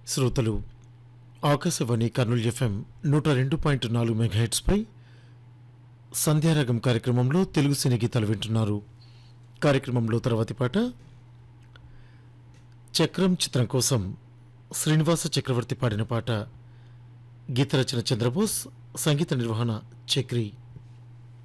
శ్రోతలు ఆకాశవాణి కర్నూలు ఎఫ్ఎం 102.4 మెగాహెట్స్పై సంధ్యారాగం కార్యక్రమంలో తెలుగు సినీ గీతాలు వింటున్నారు. కార్యక్రమంలో తర్వాతి పాట చక్రం చిత్రం కోసం శ్రీనివాస చక్రవర్తి పాడిన పాట. గీత రచన చంద్రబోస్, సంగీత నిర్వహణ చక్రి.